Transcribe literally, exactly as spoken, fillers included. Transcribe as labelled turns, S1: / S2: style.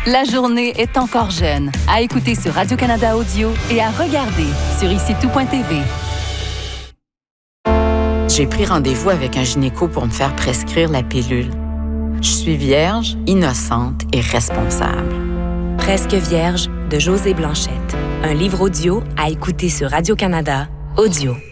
S1: La journée est encore jeune. À écouter sur Radio-Canada Audio et à regarder sur ici tout point t v.
S2: J'ai pris rendez-vous avec un gynéco pour me faire prescrire la pilule. Je suis vierge, innocente et responsable.
S3: Presque vierge de Josée Blanchette. Un livre audio à écouter sur Radio-Canada Audio.